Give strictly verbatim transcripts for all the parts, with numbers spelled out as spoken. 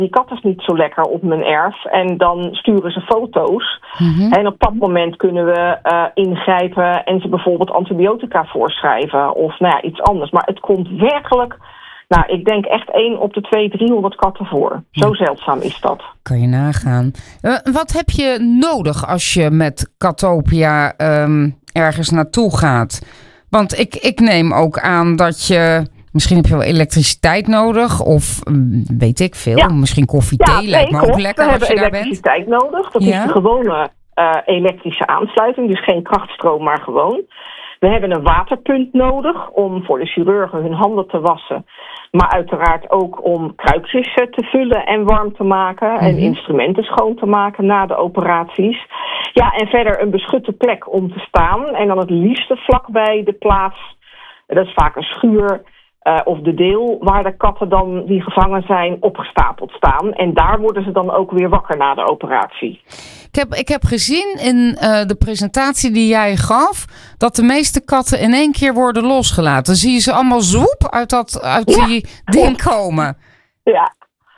die kat is niet zo lekker op mijn erf. En dan sturen ze foto's. Mm-hmm. En op dat moment kunnen we uh, ingrijpen en ze bijvoorbeeld antibiotica voorschrijven. Of nou ja, iets anders. Maar het komt werkelijk, nou, ik denk echt één op de twee, driehonderd katten voor. Zo ja. zeldzaam is dat. Kan je nagaan. Uh, wat heb je nodig als je met Katopia um, ergens naartoe gaat? Want ik, ik neem ook aan dat je... Misschien heb je wel elektriciteit nodig of weet ik veel. Ja. Misschien koffie, thee, ja, lijkt me ook lekker we als je daar bent. We hebben elektriciteit nodig. Dat ja? is de gewone uh, elektrische aansluiting. Dus geen krachtstroom, maar gewoon. We hebben een waterpunt nodig om voor de chirurgen hun handen te wassen. Maar uiteraard ook om kruikjes te vullen en warm te maken. Mm-hmm. En instrumenten schoon te maken na de operaties. Ja, en verder een beschutte plek om te staan. En dan het liefste vlakbij de plaats. Dat is vaak een schuur. Uh, of de deel waar de katten dan die gevangen zijn opgestapeld staan. En daar worden ze dan ook weer wakker na de operatie. Ik heb, ik heb gezien in uh, de presentatie die jij gaf... dat de meeste katten in één keer worden losgelaten. Dan zie je ze allemaal zoep uit, dat, uit ja, die ding komen. Ja,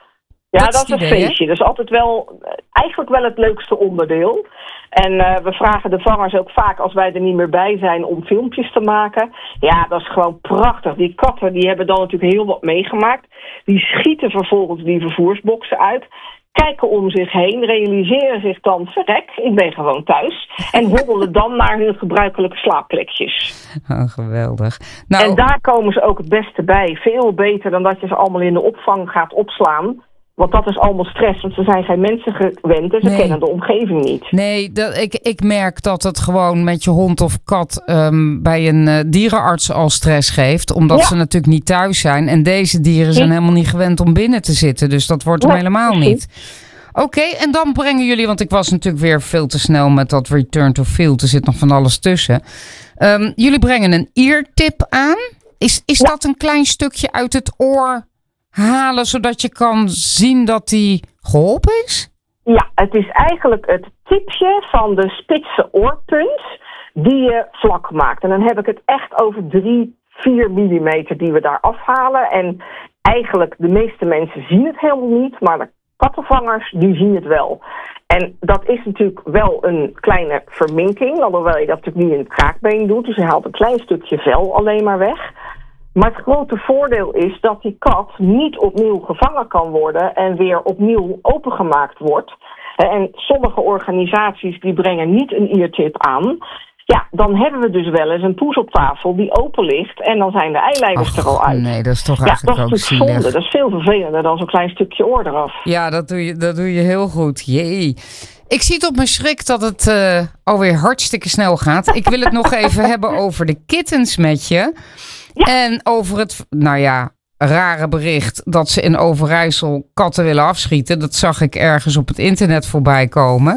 ja dat, dat is een idee, feestje. Hè? Dat is altijd wel, eigenlijk wel het leukste onderdeel. En uh, we vragen de vangers ook vaak als wij er niet meer bij zijn om filmpjes te maken. Ja, dat is gewoon prachtig. Die katten die hebben dan natuurlijk heel wat meegemaakt. Die schieten vervolgens die vervoersboxen uit. Kijken om zich heen, realiseren zich dan, verrek, ik ben gewoon thuis. En hobbelen dan naar hun gebruikelijke slaapplekjes. Oh, geweldig. Nou, en daar komen ze ook het beste bij. Veel beter dan dat je ze allemaal in de opvang gaat opslaan. Want dat is allemaal stress, want ze zijn geen mensen gewend en ze nee. kennen de omgeving niet. Nee, dat, ik, ik merk dat het gewoon met je hond of kat um, bij een uh, dierenarts al stress geeft. Omdat ja. ze natuurlijk niet thuis zijn. En deze dieren zijn helemaal niet gewend om binnen te zitten. Dus dat wordt hem ja, helemaal precies. niet. Oké, okay, en dan brengen jullie, want ik was natuurlijk weer veel te snel met dat return to field. Er zit nog van alles tussen. Um, jullie brengen een eartip aan. Is, is ja. dat een klein stukje uit het oor halen, zodat je kan zien dat die geholpen is? Ja, het is eigenlijk het tipje van de spitse oorpunt die je vlak maakt. En dan heb ik het echt over drie, vier millimeter die we daar afhalen. En eigenlijk de meeste mensen zien het helemaal niet, maar de kattenvangers die zien het wel. En dat is natuurlijk wel een kleine verminking, alhoewel je dat natuurlijk niet in het kraakbeen doet. Dus je haalt een klein stukje vel alleen maar weg. Maar het grote voordeel is dat die kat niet opnieuw gevangen kan worden en weer opnieuw opengemaakt wordt. En sommige organisaties die brengen niet een eartip aan. Ja, dan hebben we dus wel eens een poes op tafel die open ligt en dan zijn de eileiders Ach, er al uit. Nee, dat is toch eigenlijk ja, dat ook is zonde. zielig. Dat is veel vervelender dan zo'n klein stukje oor eraf. Ja, dat doe je, dat doe je heel goed. Jee. Ik zie het op mijn schrik dat het uh, alweer hartstikke snel gaat. Ik wil het nog even hebben over de kittens met je. Ja. En over het, nou ja, rare bericht dat ze in Overijssel katten willen afschieten. Dat zag ik ergens op het internet voorbij komen.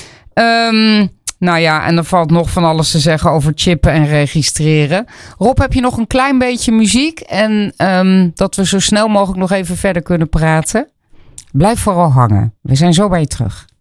Um, nou ja, en er valt nog van alles te zeggen over chippen en registreren. Rob, heb je nog een klein beetje muziek? En um, dat we zo snel mogelijk nog even verder kunnen praten? Blijf vooral hangen. We zijn zo bij je terug.